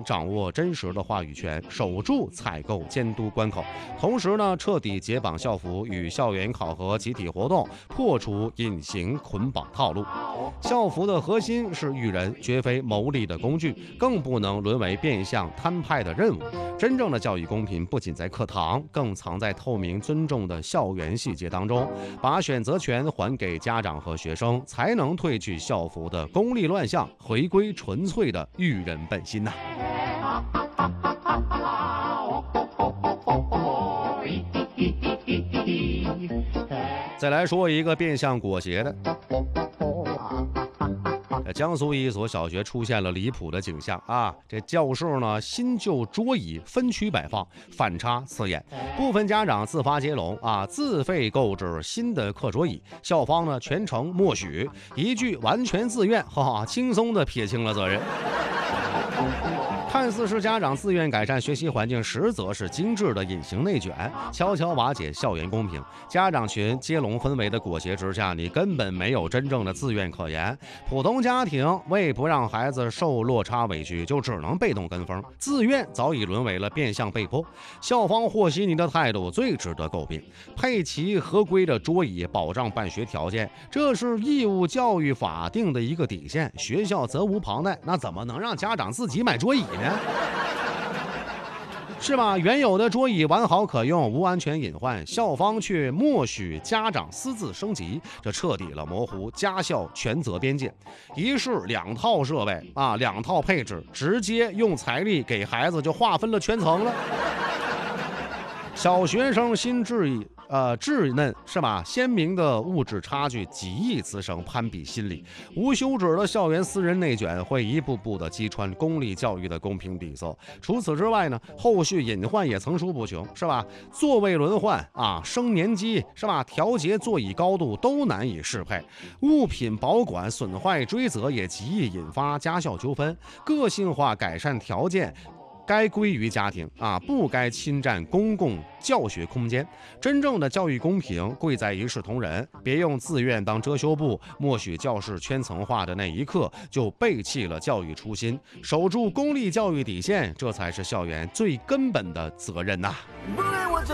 掌握真实的话语权，守住采购监督关口。同时呢，彻底解绑校服与校园考核集体活动，破除隐形捆绑套路。校服的核心是育人，绝非谋利的工具，更不能沦为变相摊派的任务。真正的教育公平不仅在课堂，更藏在透明尊重的校园细节当中。把选择权还给家长和学生，才能褪去校服的功利乱象，回归纯粹的育人本心呐。再来说一个变相裹挟的。江苏一所小学出现了离谱的景象啊！这教室呢，新旧桌椅分区摆放，反差刺眼。部分家长自发接龙啊，自费购置新的课桌椅，校方呢全程默许，一句完全自愿，轻松地撇清了责任。看似是家长自愿改善学习环境，实则是精致的隐形内卷，悄悄瓦解校园公平。家长群接龙氛围的裹挟之下，你根本没有真正的自愿可言。普通家庭为不让孩子受落差委屈，就只能被动跟风，自愿早已沦为了变相被迫。校方和稀泥的态度最值得诟病。配齐合规的桌椅，保障办学条件，这是义务教育法定的一个底线，学校责无旁贷，那怎么能让家长自己买桌椅呢？是吧？原有的桌椅完好可用，无安全隐患，校方却默许家长私自升级，这彻底了模糊家校权责边界。一式两套设备啊，两套配置，直接用财力给孩子就划分了圈层了。小学生心稚嫩是吧？鲜明的物质差距，几亿滋生攀比心理。无休止的校园私人内卷会一步步的击穿公立教育的公平底色。除此之外呢，后续隐患也层出不穷，是吧？座位轮换啊，升年级是吧？调节座椅高度都难以适配，物品保管损坏追责也极易引发家校纠纷。个性化改善条件该归于家庭啊，不该侵占公共教学空间。真正的教育公平贵在一视同仁，别用自愿当遮羞布，默许教室圈层化的那一刻就背弃了教育初心。守住公立教育底线，这才是校园最根本的责任呐。